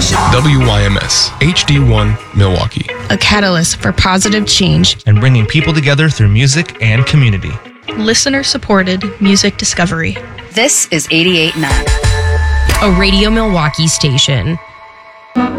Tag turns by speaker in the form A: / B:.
A: WYMS, HD1, Milwaukee.
B: A catalyst for positive change
C: and bringing people together through music and community.
B: Listener-supported music discovery.
D: This is 88.9.
E: A Radio Milwaukee station.